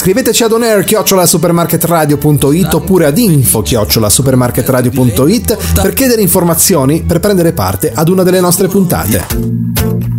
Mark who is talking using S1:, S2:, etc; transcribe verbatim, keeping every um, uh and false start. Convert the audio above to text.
S1: Scriveteci ad onair chiocciola supermarketradio punto it oppure ad info chiocciola supermarketradio punto it per chiedere informazioni per prendere parte ad una delle nostre puntate.